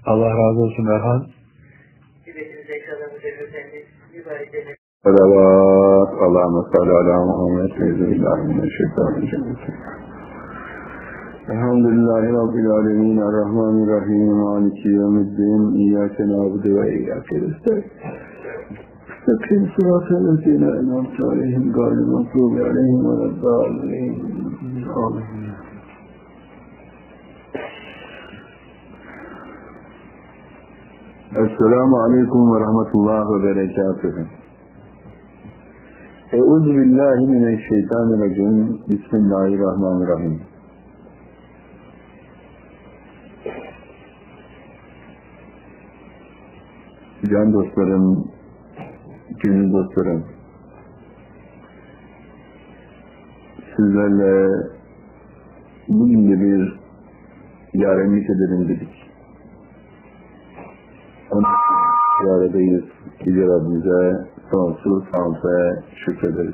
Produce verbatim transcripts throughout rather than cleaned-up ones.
Allah razı olsun Erhan. Salavat, Allahümme salli ala Muhammed ve Euzubillahimineşşeytanirracim. Elhamdülillahi Rabbil alemin, Errahmanirrahim, Maliki yevmiddin, İyyâke na'budu ve İyyâke nestaîn. İstakîm sıratal lezîne en'amte aleyhim gayril mağdûbi aleyhim veleddâllîn. Amin. Esselamu aleyküm ve rahmetullah ve berekatuhu. Euzu billahi mineşşeytanirracim. Bismillahirrahmanirrahim. Can dostlarım, gönül dostlarım, sizlerle bugün de bir yarenlik edelim dedik. Onun bir aradayız. Yüce Rabbimize sonsuz hamse şükrederiz.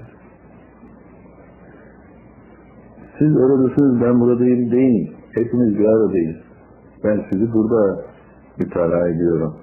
Siz oradasınız, ben buradayım değil. Hepimiz bir aradayız. Ben sizi burada mütalaa ediyorum.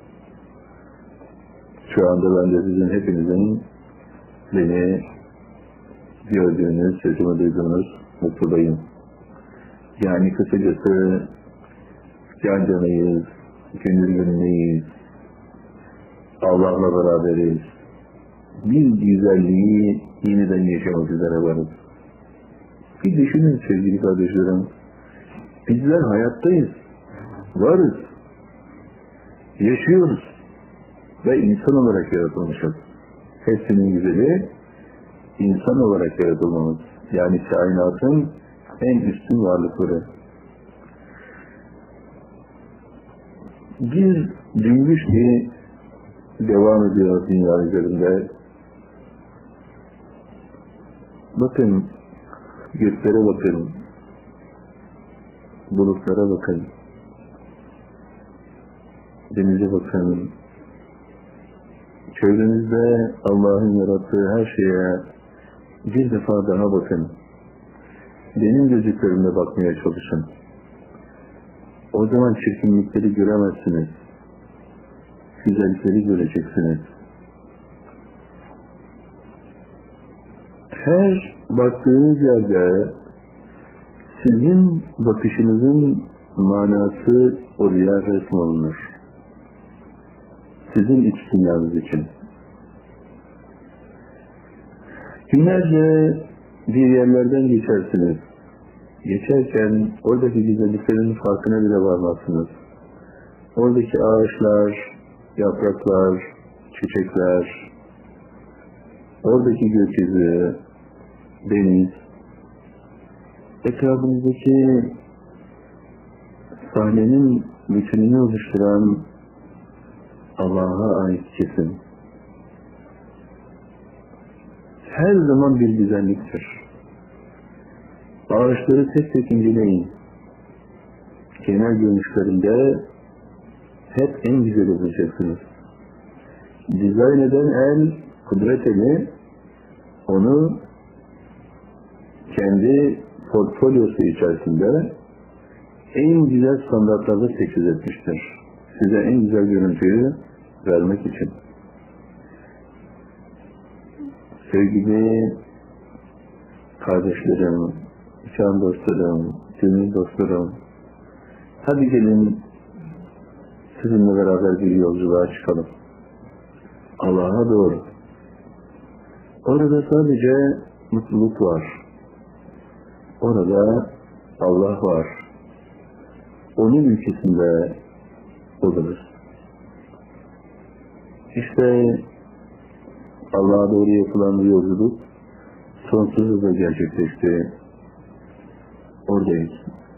Şu anda ben de sizin hepinizin beni gördüğünüz, sesimi duyduğunuz mutludayım. Yani kısacası can canıyız, gönül gönüldeyiz, Allah'la beraberiz. Bir güzelliği yeniden yaşamak üzere varız. Bir düşünün sevgili kardeşlerim, bizler hayattayız, varız, yaşıyoruz ve insan olarak yaratılmışız. Hepsinin güzeli insan olarak yaratılmamız. Yani kainatın en üstün varlıkları. Bir cümbüş ki devam ediyor dünya üzerinde. Bakın, göklere bakın, bulutlara bakın, denize bakın, çevrenizde Allah'ın yarattığı her şeye bir defa daha bakın. Benim gözlüklerimle bakmaya çalışın. O zaman çirkinlikleri göremezsiniz. Güzellikleri göreceksiniz. Her baktığınız yerde sizin bakışınızın manası oraya resmolunur. Sizin iç dünyanız için. Günlerce bir yerlerden geçersiniz. Geçerken oradaki güzelliklerin farkına bile varmazsınız. Oradaki ağaçlar, yapraklar, çiçekler, oradaki gökyüzü, deniz, etrafınızdaki sahnenin bütününü oluşturan Allah'a ait kesim. Her zaman bir güzelliktir. Ağaçları tek tek inceleyin. Genel görünüşlerinde hep en güzel olacaksınız. Dizayn eden el, kudret eli, onu kendi portfolyosu içerisinde en güzel standartlarda teşhis etmiştir. Size en güzel görüntüyü vermek için. Sevgili kardeşlerim, can dostlarım, gönül dostlarım, hadi gelin sizinle beraber bir yolculuğa çıkalım. Allah'a doğru. Orada sadece mutluluk var. Orada Allah var. Onun ülkesinde oluruz. İşte Allah'a doğru yapılan bir yolculuk sonsuz hızla gerçekleşti. Oradayız.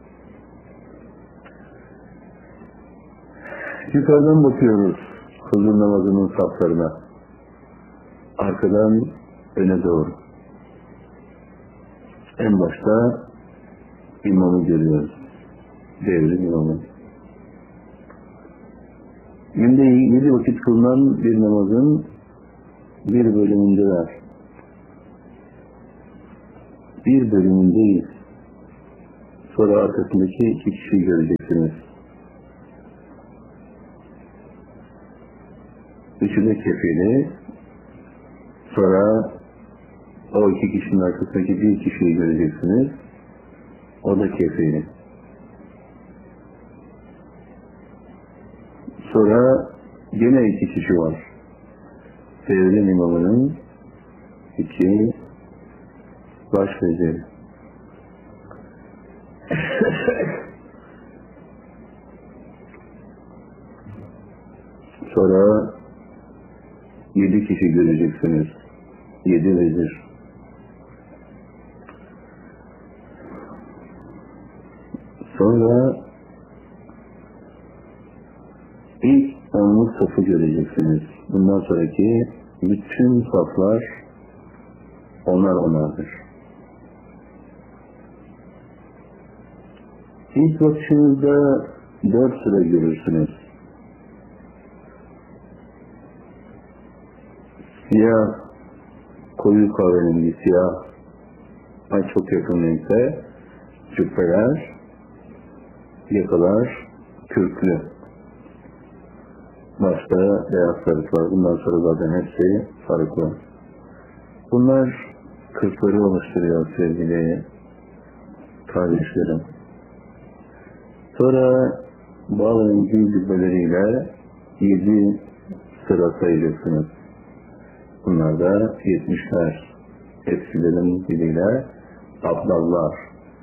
Yukarıdan bakıyoruz huzur namazının saflarına. Arkadan öne doğru. En başta imamı görüyoruz. Devrin imamı. Günde yedi vakit kılınan bir namazın bir bölümündeler. Bir bölümündeyiz. Sonra arkasındaki iki kişiyi göreceksiniz. Üçü de kefili. Sonra o iki kişinin arkasındaki bir kişiyi göreceksiniz. O da kefili. Sonra gene iki kişi var. Devrin imamının iki baş veziri. Sonra yedi kişi göreceksiniz. Yedi vezir. Sonra ilk onluk safı göreceksiniz. Bundan sonraki bütün saflar onlar onlardır. İlk bakışınızda dört sıra görürsünüz. Siyah, koyu kahverengi siyah, ay çok yakın renkte cübbeler, yakalar, kürklü. Başta beyaz sarık var. Bundan sonra zaten hepsi sarıklı. Bunlar kırkları oluşturuyor sevgili kardeşlerim. Sonra bağlanın gül cübbeleriyle yedi sıra sayılacaksınız. Bunlar da yetmişler. Hepsilerin diliyle abdallar.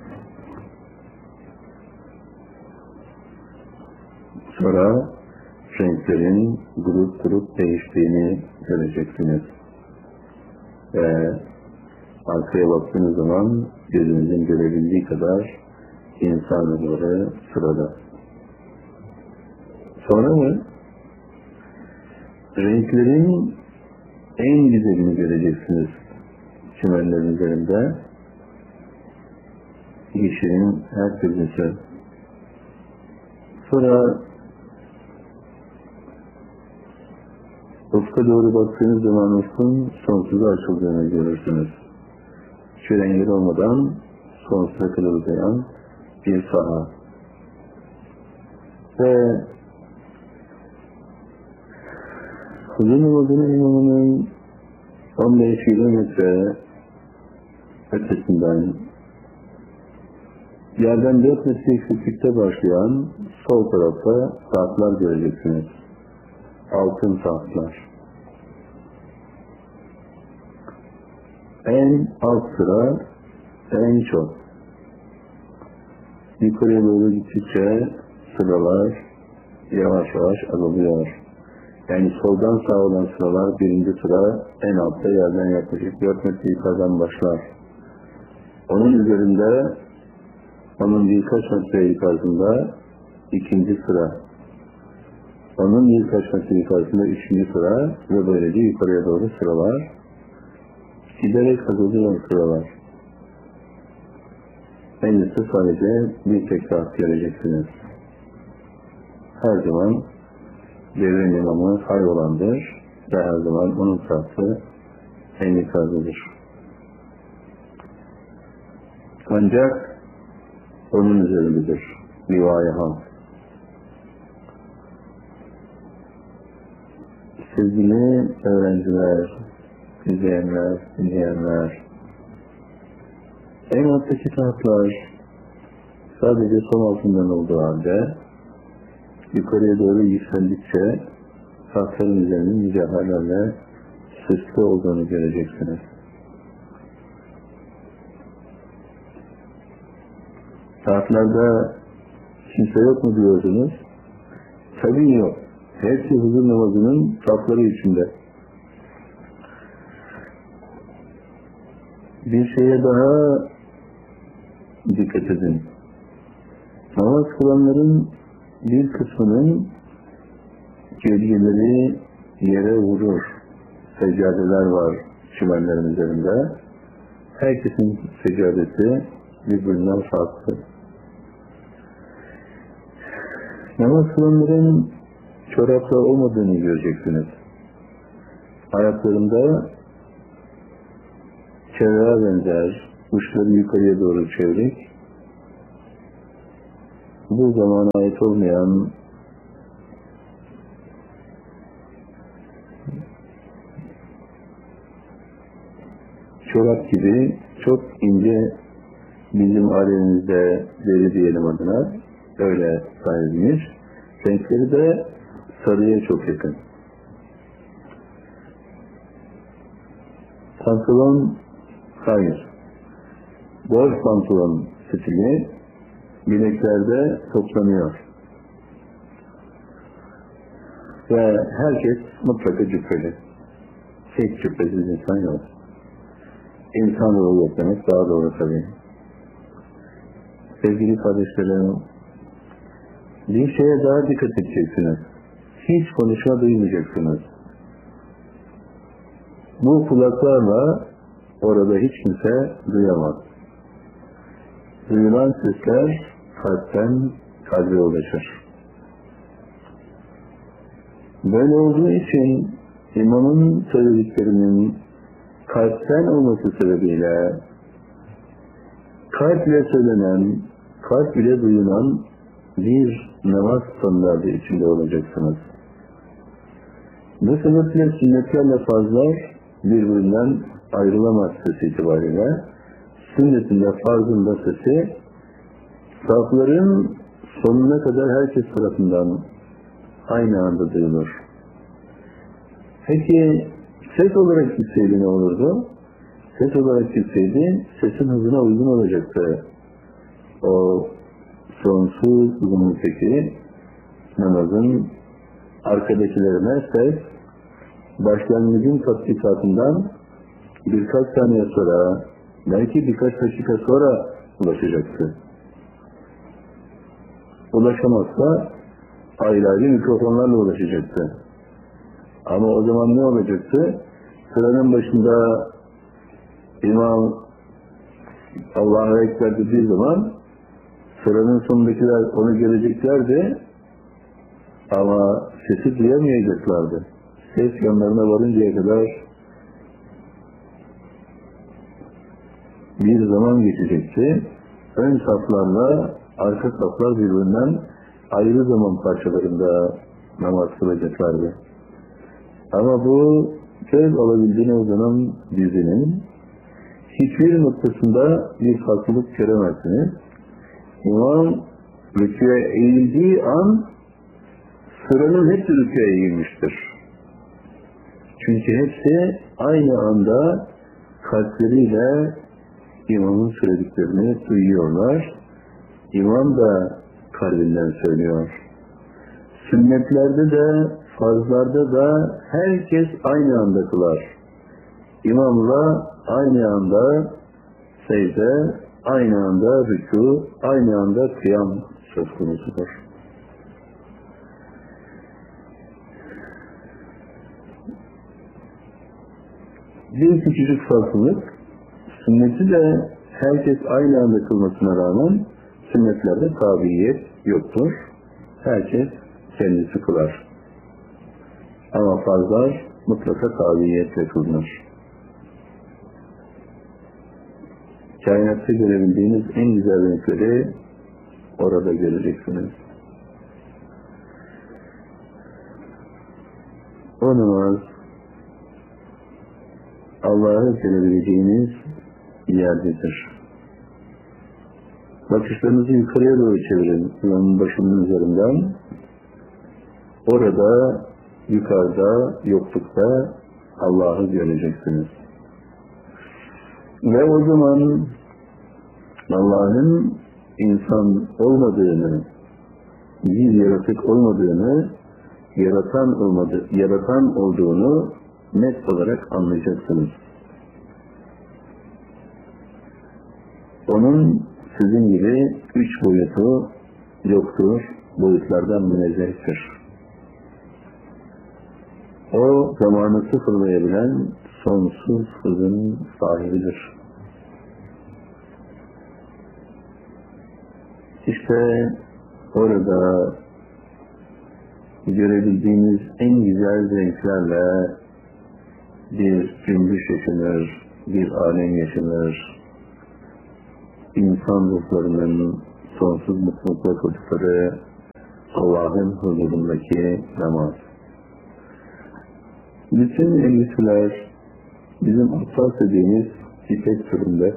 Sonra renklerin grup grup değiştiğini göreceksiniz. Ve arkaya baktığınız zaman gözünüzün görebildiği kadar insan ruhları sırada. Sonra mı? Renklerin en güzelini göreceksiniz çimenlerin üzerinde. Yeşilin her türlüsü. Sonra ufka doğru baktığınız zaman ufkun sonsuza açıldığını görürsünüz. Şölenler olmadan sonsuza kadar uzayan bir saha. Ve Huzur namazının imamının on beş kilometre ötesinden yerden dört metre yükseklikte başlayan sol tarafta saatler göreceksiniz. Altın saatler. En alt sıra en çok. Yukarıya doğru gittikçe sıralar yavaş yavaş azalıyor. Yani soldan sağa olan sıralar birinci sıra en altta yerden yaklaşık dört metre yukarıdan başlar. Onun üzerinde onun birkaç metre yukarısında ikinci sıra. Onun birkaç metre yukarısında üçüncü sıra ve böylece yukarıya doğru sıralar. Giderek azalıyor sıralar. En üstü sadece bir tek saat göreceksiniz. Her zaman devrin imamı hayrolandır ve her zaman onun saati en yukarıdadır. Ancak onun üzerindedir. Rivayet hal. Sevgili öğrenciler, izleyenler, dinleyenler, en alttaki saatler sadece son altından olduğu halde yukarıya doğru yükseldikçe saatlerin üzerinin mücevherlerle süslü olduğunu göreceksiniz. Saatlerde kimse yok mu diyorsunuz? Tabii yok. Hepsi huzur namazının safları içinde. Bir şeye daha dikkat edin. Namaz kılanların bir kısmının gölgeleri yere vurur. Seccadeler var çimenlerin üzerinde. Herkesin seccadesi birbirinden farklı. Namaz kılanların çoraplar olmadığını göreceksiniz. Ayaklarında çevreğe benzer, uçları yukarıya doğru çevirerek bu zamana ait olmayan çorap gibi çok ince, bizim alemimizde deri diyelim adına, öyle sahibimiz. Renkleri de sarıya çok yakın. Pantolon, hayır. Golf pantolon stili bileklerde toplanıyor. Ve herkes mutlaka cübbeli. Tek cübbesiz insan yok. İnsan ruhu demek daha doğru tabii. Sevgili kardeşlerim, bir şeye daha dikkat edeceksiniz. Hiç konuşma duymayacaksınız. Bu kulaklarla orada hiç kimse duyamaz. Duyulan sesler kalpten kalbe ulaşır. Böyle olduğu için imamın söylediklerinin kalpten olması sebebiyle kalp ile söylenen, kalp ile duyulan bir namaz standardı içinde olacaksınız. Bu sebeple sünnetlerle farzlar birbirinden ayrılamaz ses itibariyle. Sünnetinde, farzında sesi safların sonuna kadar herkes tarafından aynı anda duyulur. Peki ses olarak gitseydi ne olurdu? Ses olarak gitseydi sesin hızına uygun olacaktı. O sonsuz uzunluktaki namazın arkadakilerine ses başlangıcın tatbikatından birkaç saniye sonra, belki birkaç dakika sonra ulaşacaktı. Ulaşamazsa ayrı ayrı mikrofonlarla ulaşacaktı. Ama o zaman ne olacaktı? Sıranın başında İmam Allahu Ekber dediği zaman sıranın sonundakiler onu göreceklerdi ama sesi duyamayacaklardı. Ses yanlarına varıncaya kadar bir zaman geçecekti. Ön saflarla arka saflar birbirinden ayrı zaman parçalarında namaz kılacaklardı. Ama bu göz alabildiğine uzanan dizinin hiçbir noktasında bir farklılık göremezsiniz. İmam rükûya eğildiği an sıranın hepsi rükûya eğilmiştir. Çünkü hepsi aynı anda kalpleriyle imamın söylediklerini duyuyorlar. İmam da kalbinden söylüyor. Sünnetlerde de, farzlarda da herkes aynı anda kılar. İmamla aynı anda secde, aynı anda rükû, aynı anda kıyam söz konusudur. Bir küçücük farklılık, sünneti de herkes aynı anda kılmasına rağmen sünnetlerde tabiyet yoktur. Herkes kendisi kılar. Ama farzlar mutlaka tabiyetle kılınır. Kainatta görebildiğiniz en güzel renkleri orada göreceksiniz. O namaz Allah'ı görebileceğiniz yerdedir. Bakışlarınızı yukarıya doğru çevirin, yanın başının üzerinden. Orada, yukarıda, yoklukta Allah'ı göreceksiniz. Ve o zaman Allah'ın insan olmadığını, bir yaratık olmadığını, yaratan olmadı, yaratan olduğunu net olarak anlayacaksınız. Onun sizin gibi üç boyutu yoktur, boyutlardan münezzehtir. O zamanı sıfırlayabilen sonsuz hızın sahibidir. İşte orada görebildiğiniz en güzel renklerle bir cümbüş yaşanır, bir alem yaşanır. İnsan ruhlarının sonsuz mutlulukla kurdukları Allah'ın huzurundaki namaz. Bütün elbiseler bizim atlas dediğimiz İpek turunda.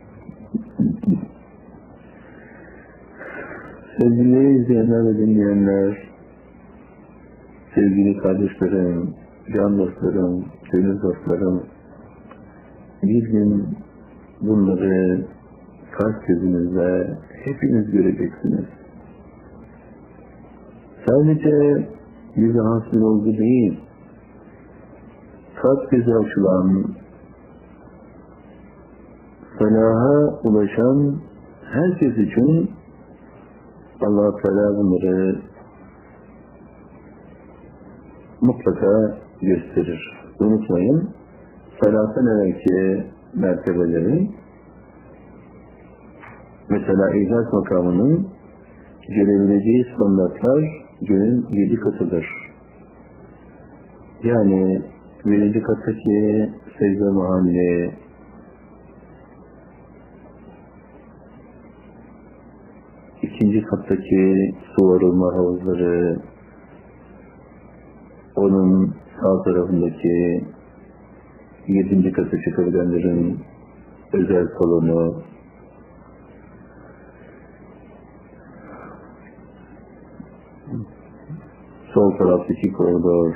Sevgili izleyenler ve dinleyenler, sevgili kardeşlerim, can dostlarım, gönül dostlarım, bir gün bunları kalp gözünüzle hepiniz göreceksiniz. Sadece bize hasıl oldu değil, kalp göze açılan, felaha ulaşan herkes için Allah-u Teala bunları mutlaka gösterir. Unutmayın, salatan evvelki mertebeleri, mesela ihlas makamının görebileceği standartlar gönül yedi katıdır. Yani birinci kattaki secde mahalli, ikinci kattaki su arınma havuzları, onun sağ tarafındaki yedinci katı çıkabilenlerin özel salonu, sol taraftaki koridor,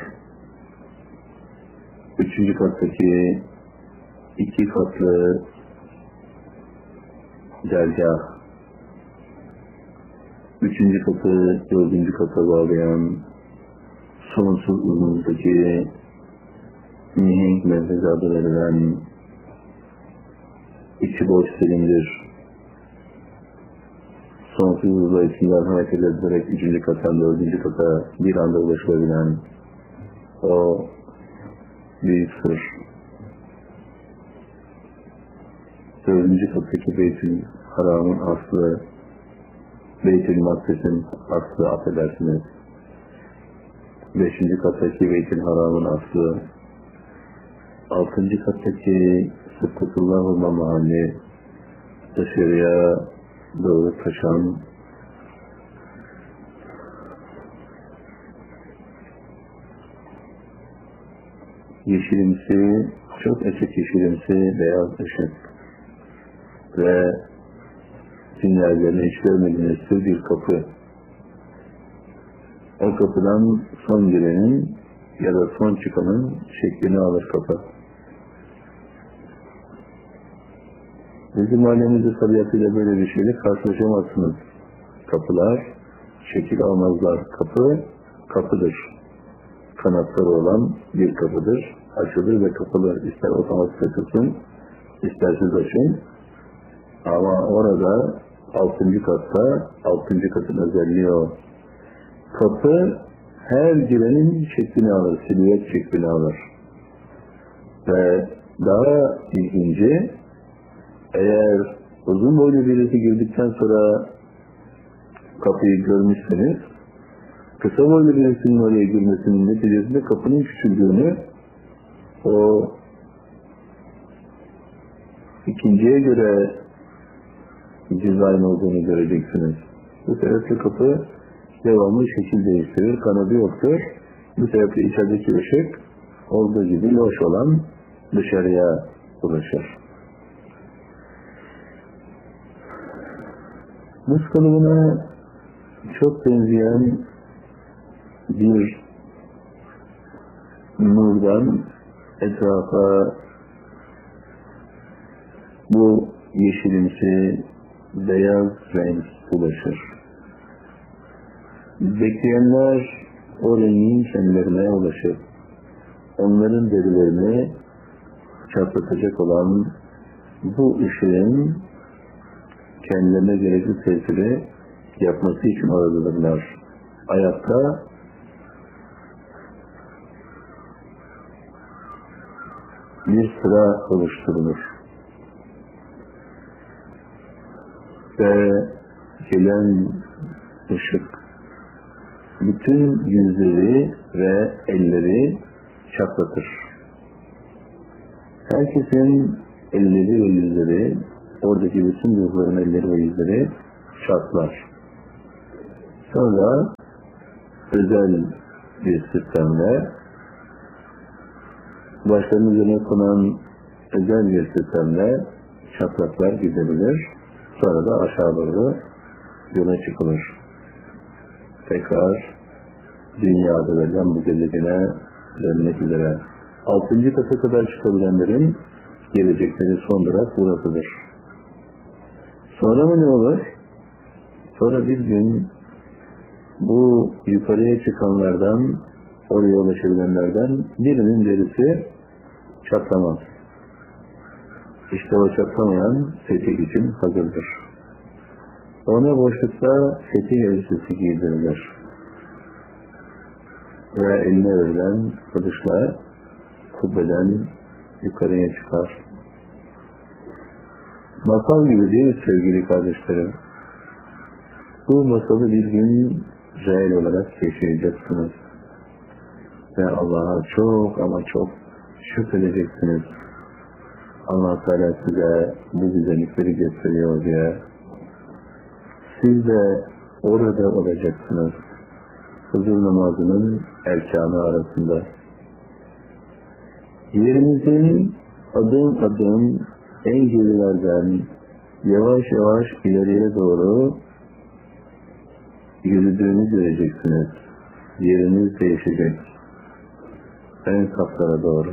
üçüncü kattaki iki katlı dergah, üçüncü katı dördüncü kata bağlayan sonsuz uzunluktaki mihenk merkezi adı verilen içi boş silindir, sonsuz hızla içinden hareket ederek üçüncü kattan dördüncü kata bir anda ulaşılabilen o büyük sır. Dördüncü kattaki Beytül Haram'ın aslı, Beytül Makdes'in aslı, affedersiniz. Beşinci kattaki Beytül Haram'ın aslı, altıncı kattaki Sıkkatullah olma mahalli, dışarıya doğru taşan yeşilimsi, çok açık yeşilimsi beyaz ışık ve dünyada hiç görmediğiniz bir kapı. O kapıdan son girenin ya da son çıkanın şeklini alır kapı. Bizim alemimizde tabiatıyla böyle bir şeyle karşılaşamazsınız. Kapılar şekil almazlar. Kapı, kapıdır. Kanatları olan bir kapıdır. Açılır ve kapılır. İster otomatik açılsın, istersiz açın. Ama orada altıncı katta, altıncı katın özelliği o. Kapı her girenin şeklini alır, silüet şeklini alır. Ve daha ilginci, eğer uzun boylu birisi girdikten sonra kapıyı görmüşseniz, kısa boylu birisinin oraya girmesinin neticesinde kapının küçüldüğünü, o ikinciye göre dizayn olduğunu göreceksiniz. Bu sebeple kapı devamlı şekil değiştirir, kanadı yoktur. Bu sebeple içerideki ışık olduğu gibi loş olan dışarıya ulaşır. Buz kalıbına çok benzeyen bir nurdan etrafa bu yeşilimsi beyaz renk ulaşır. Bekleyenler o rengin kendilerine ulaşır. Onların derilerini çatlatacak olan bu ışığın kendilerine gerekli tesiri yapması için aradırlar. Ayakta bir sıra oluşturulur. Ve gelen ışık bütün yüzleri ve elleri çatlatır. Herkesin elleri ve yüzleri, oradaki bütün ruhların elleri ve yüzleri çatlar. Sonra özel bir sistemle başlarının üzerine konan özel bir sistemle çatlaklar gidebilir. Sonra da aşağı doğru yola çıkılır. Tekrar dünyada verilen bu gezegene dönmek üzere. Altıncı kata kadar çıkabilenlerin gelecekleri son durak burasıdır. Sonra mı ne olur? Sonra bir gün bu yukarıya çıkanlardan, oraya ulaşabilenlerden birinin derisi çatlamaz. İşte o çatlamayan fetih için hazırdır. Ona boşlukta fetih elbisesi giydirilir. Ve eline verilen kılıçla kubbeden yukarıya çıkar. Masal gibi değil sevgili kardeşlerim. Bu masalı bir gün reel olarak yaşayacaksınız. Ve Allah'a çok ama çok şükredeceksiniz. Allah Teala size bu güzellikleri gösteriyor diye. Siz de orada olacaksınız. Huzur namazının erkanı arasında. Yerimizin adım adım en gerilerden yavaş yavaş ileriye doğru yürüdüğünü göreceksiniz. Yeriniz değişecek. En saflara doğru.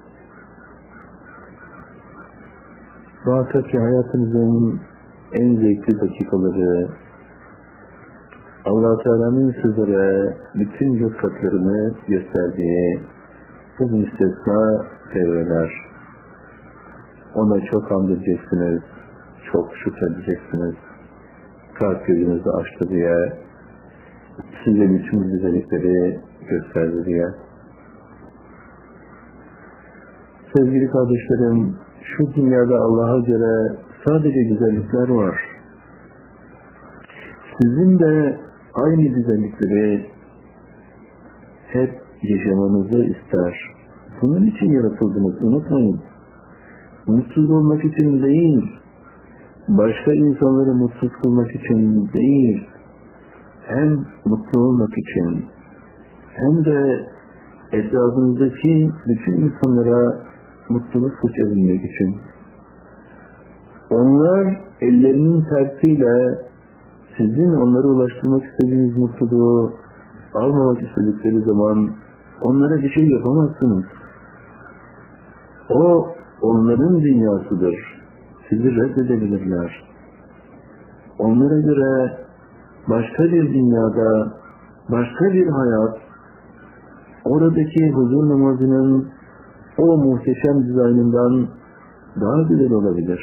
Muhakkak ki hayatınızın en zevkli dakikaları, Allah-u Teala'nın sizlere bütün lütfatlarını gösterdiği bu müstesna devreler. Ona çok hamd edeceksiniz, çok şükredeceksiniz. Kalp gözünüzü açtı diye, size bütün güzellikleri gösterdi diye. Sevgili kardeşlerim, şu dünyada Allah'a göre sadece güzellikler var. Sizin de aynı güzellikleri hep yaşamanızı ister. Bunun için yaratıldınız, unutmayın. Mutsuz olmak için değil, başka insanları mutsuz kılmak için değil, hem mutlu olmak için, hem de etrafınızdaki bütün insanlara mutluluk sıçrayabilmek için. Onlar ellerinin tersiyle sizin onlara ulaştırmak istediğiniz mutluluğu almamak istedikleri zaman onlara bir şey yapamazsınız. O onların dünyasıdır. Sizi reddedebilirler. Onlara göre başka bir dünyada, başka bir hayat, oradaki huzur namazının o muhteşem dizaynından daha güzel olabilir.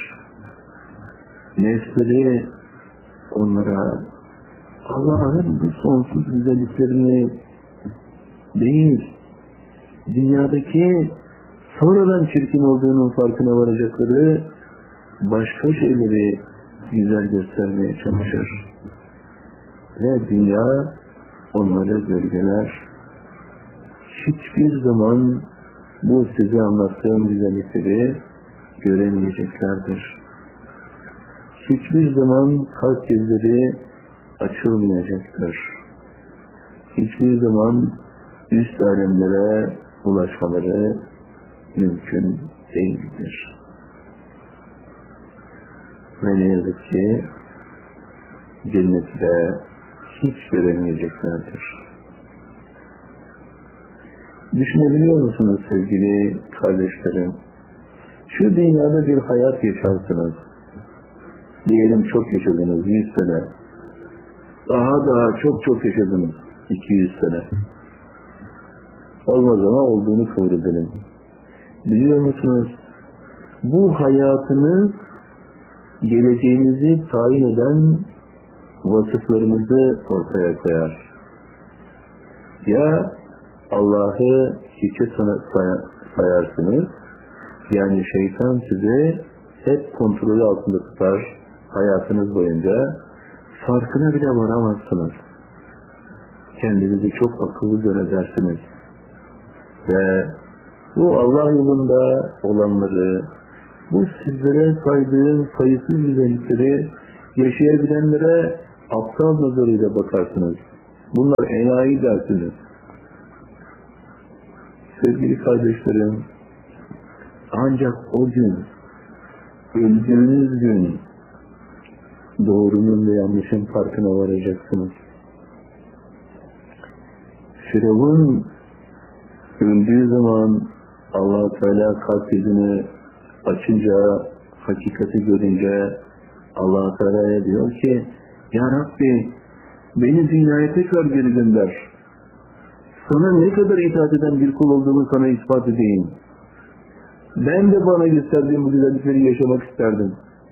Nefsleri onlara Allah'ın bu sonsuz güzelliklerini değil, dünyadaki sonradan çirkin olduğunun farkına varacakları başka şeyleri güzel göstermeye çalışır. Ve dünya onları gölgeler. Hiçbir zaman bu size anlattığım güzellikleri göremeyeceklerdir. Hiçbir zaman kalp gözleri açılmayacaktır. Hiçbir zaman üst alemlere ulaşmaları mümkün değildir. Ve ne yazık ki cenneti de hiç göremeyeceklerdir. Düşünebiliyor musunuz sevgili kardeşlerim? Şu dünyada bir hayat yaşarsınız. Diyelim çok yaşadınız yüz sene. Daha daha çok çok yaşadınız iki yüz sene. Olmaz ama olduğunu kabul edelim. Biliyor musunuz? Bu hayatınız geleceğinizi tayin eden vasıflarınızı ortaya koyar. Ya Allah'ı hiçe sayarsınız, yani şeytan sizi hep kontrolü altında tutar, hayatınız boyunca farkına bile varamazsınız. Kendinizi çok akıllı zannedersiniz. Ve bu Allah yolunda olanları, bu sizlere saydığım sayısız güzellikleri yaşayabilenlere aptal nazarıyla bakarsınız. Bunlar enayi dersiniz. Sevgili kardeşlerim, Ancak o gün, öldüğünüz gün doğrunun ve yanlışın farkına varacaksınız. Firavun öldüğü zaman Allah-u Teala kalp yüzünü açınca, hakikati görünce Allah-u Teala'ya diyor ki, Ya Rabbi, beni dünyaya tekrar geri gönder. Sana ne kadar itaat eden bir kul olduğumu sana ispat edeyim. Ben de bana gösterdiğim bu güzellikleri yaşamak isterdim.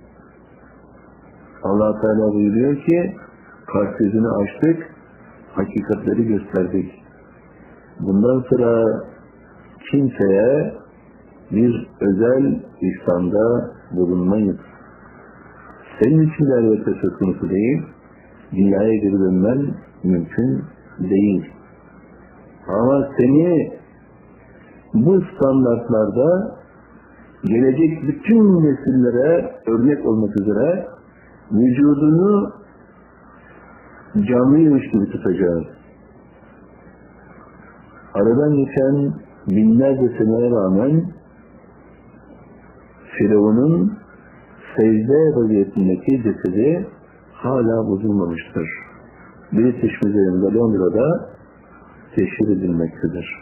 Allah-u Teala buyuruyor ki, kalp yüzünü açtık, hakikatleri gösterdik. Bundan sonra kimseye bir özel ihsanda bulunmayız. Senin için de elbette söz konusu değil, dünyaya geri dönmen mümkün değil. Ama seni bu standartlarda gelecek bütün nesillere örnek olmak üzere vücudunu canlıymış gibi tutacağız. Aradan geçen binlerce seneye rağmen Firavun'un secde vaziyetindeki cesedi hala bozulmamıştır. British Müzesi'nde Londra'da teşhir edilmektedir.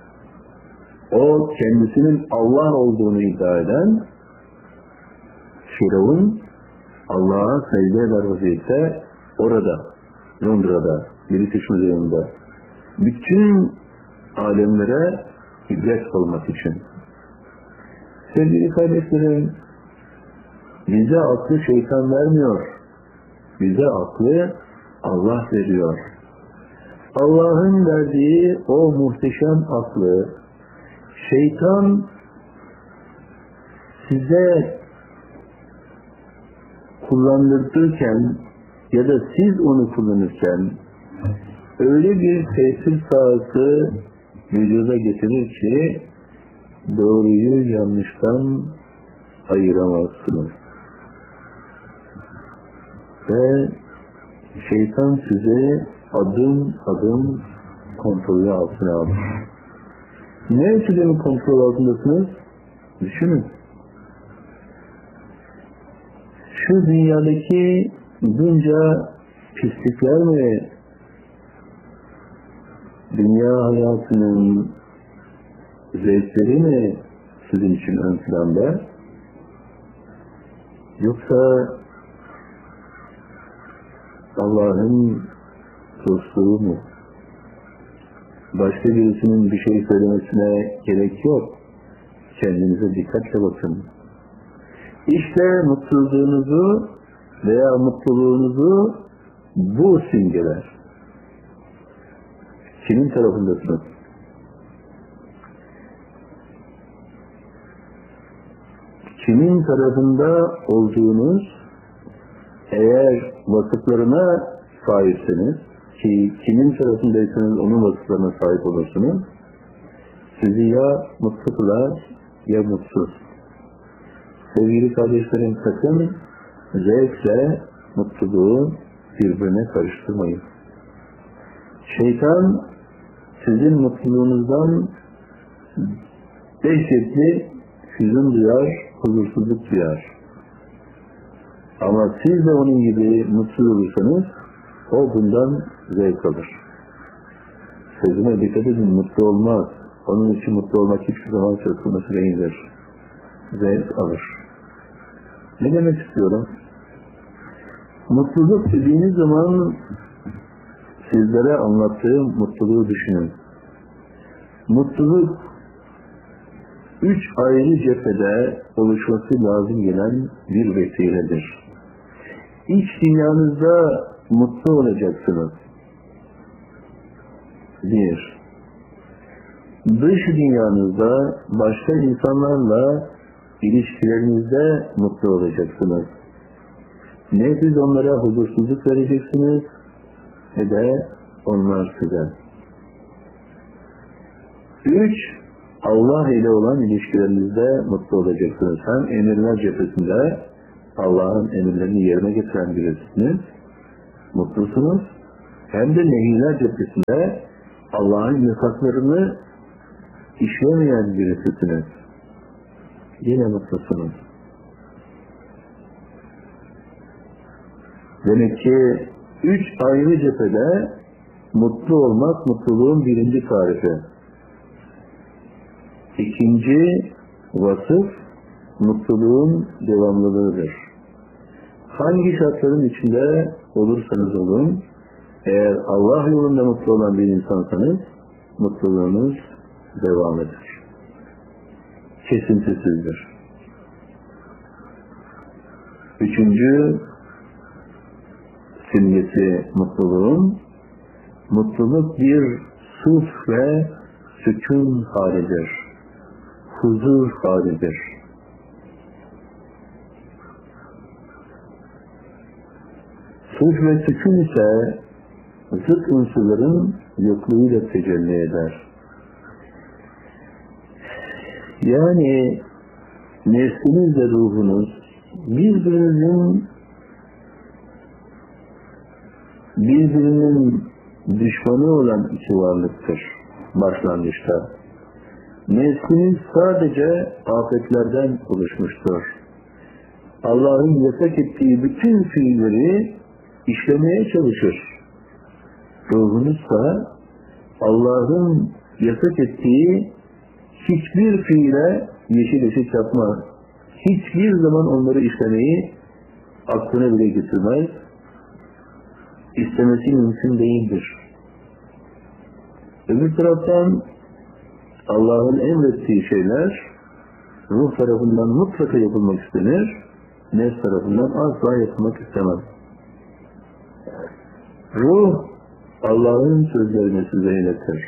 O kendisinin Allah olduğunu iddia eden Firavun Allah'a secde eder vaziyette orada, Londra'da, British Müzesi'nde bütün alemlere ibret olmak için. Sevgili kardeşlerim, bize aklı şeytan vermiyor. Bize aklı Allah veriyor. Allah'ın verdiği o muhteşem aklı şeytan size kullandırırken ya da siz onu kullanırken öyle bir tesir sahası vücuda getirir ki doğruyu yanlıştan ayıramazsınız. Ve şeytan sizi adım adım kontrolü altına alır. Ne ölçüde kontrol altındasınız? Düşünün. Şu dünyadaki bunca pislikler mi dünya hayatının zevkleri mi sizin için ön planda? Yoksa Allah'ın dostluğu mu? Başka birisinin bir şey söylemesine gerek yok. Kendinize dikkatle bakın. İşte mutluluğunuzu veya mutluluğunuzu bu simgeler. Kimin tarafındasınız? Kimin tarafında olduğunuz, eğer vasıflarına sahipseniz, ki kimin tarafındaysanız onun vasıflarına sahip olursunuz, sizi ya mutlu kılar ya mutsuz. Sevgili kardeşlerim, sakın zevkle mutluluğu birbirine karıştırmayın. Şeytan sizin mutluluğunuzdan dehşetli hüzün duyar, huzursuzluk duyar. Ama siz de onun gibi mutsuz olursanız o bundan zevk alır. Sözüme dikkat edin, mutlu olmaz. Onun için mutlu olmak hiçbir zaman söz konusu değildir. Zevk alır. Ne demek istiyorum? Mutluluk dediğiniz zaman sizlere anlattığım mutluluğu düşünün. Mutluluk üç ayrı cephede oluşması lazım gelen bir vesiledir. İç dünyanızda mutlu olacaksınız. Bir. Dış dünyanızda başka insanlarla ilişkilerinizde mutlu olacaksınız. Ne siz onlara huzursuzluk vereceksiniz ne de onlar size. Üç. Allah ile olan ilişkilerinizde mutlu olacaksınız. Hem emirler cephesinde Allah'ın emirlerini yerine getiren birisiniz, mutlusunuz. Hem de nehirler cephesinde Allah'ın yasaklarını işlemeyen birisisiniz. Yine mutlusunuz. Demek ki üç ayrı cephede mutlu olmak mutluluğun birinci tarifi. İkinci vasıf mutluluğun devamlılığıdır. Hangi şartların içinde olursanız olun, eğer Allah yolunda mutlu olan bir insansanız, mutluluğunuz devam eder. Kesintisizdir. Üçüncü simgesi mutluluğun, mutluluk bir sulh ve sükun halidir. Huzur halidir. Sulh ve sükun ise zıt unsurların yokluğuyla tecelli eder. Yani nefsinizle ruhunuz birbirinizin birbirinin düşmanı olan iki varlıktır başlangıçta. Nefsiniz sadece afetlerden oluşmuştur. Allah'ın yasak ettiği bütün fiilleri işlemeye çalışır. Ruhunuzsa Allah'ın yasak ettiği hiçbir fiile yeşil ışık yapmaz. Hiçbir zaman onları işlemeyi aklına bile getirmez. İstemesi mümkün değildir. Öbür taraftan Allah'ın emrettiği şeyler ruh tarafından mutlaka yapılmak istenir, nefs tarafından asla yapılmak istemez. Ruh Allah'ın sözlerini size iletir.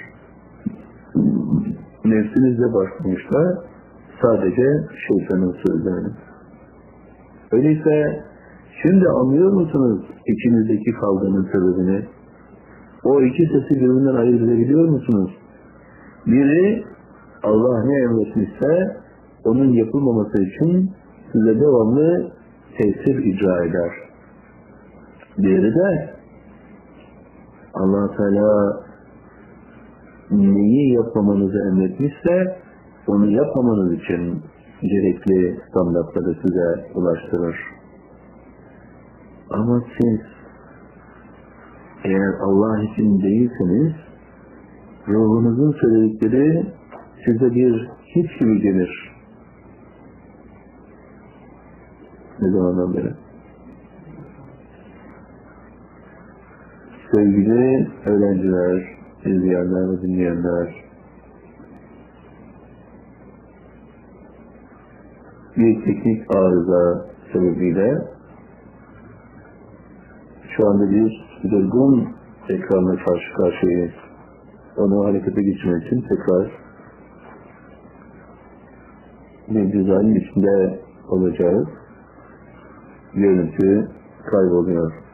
Nefsinizle başlamışlar sadece şeytanın sözlerini. Öyleyse şimdi anlıyor musunuz içinizdeki kavganın sebebini? O iki sesi birbirinden ayırt edebiliyor musunuz? Biri Allah ne emretmişse onun yapılmaması için size devamlı tesir icra eder. Diğeri de Allah Teala neyi yapmamanızı emretmişse onu yapmamanız için gerekli standartları size ulaştırır. Ama siz eğer Allah için değilseniz ruhunuzun söyledikleri size bir hiç gibi gelir. Ne zamandan beri? Sevgili öğrenciler, izleyenler ve dinleyenler, bir teknik arıza sebebiyle şu anda bir durgun ekranla karşı karşıyayız. Onu harekete geçirmek için tekrar bir dizayn içinde olacağız. Görüntü kayboluyor.